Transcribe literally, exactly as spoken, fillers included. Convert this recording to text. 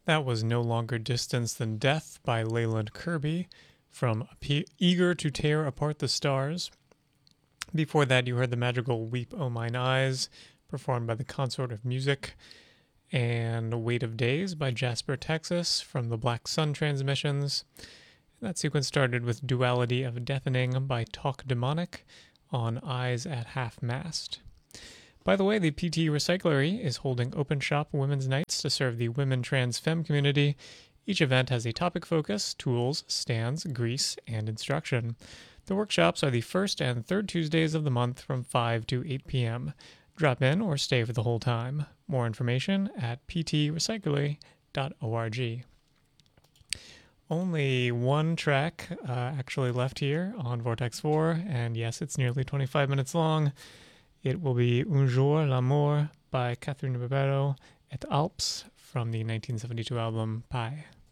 That was No Longer Distance Than Death by Leyland Kirby from Eager to Tear Apart the Stars. Before that, you heard the magical Weep O Mine Eyes, performed by the Consort of Music, and Weight of Days by Jasper Texas from the Black Sun Transmissions. That sequence started with Duality of Deafening by Talk Demonic on Eyes at Half Mast. By the way, the P T Recyclery is holding open shop women's nights to serve the women trans femme community. Each event has a topic focus, tools, stands, grease, and instruction. The workshops are the first and third Tuesdays of the month from five to eight p.m. Drop in or stay for the whole time. More information at p t recyclery dot org. Only one track uh, actually left here on Vortex four, and yes, it's nearly twenty-five minutes long. It will be Un jour l'amour by Catherine Ribeiro et Alps from the nineteen seventy-two album Pi.